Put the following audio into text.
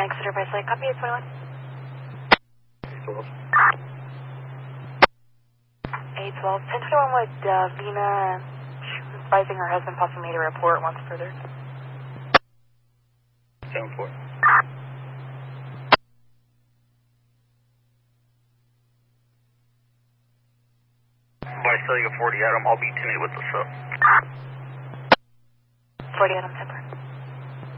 Exeter by Slate. Copy 821. 812. 1021 with Vina. She was advising her husband possibly made a report once further. 7-4. By selling a 40 Adam, I'll be 10 with the sub. 40 Adam, 10-4.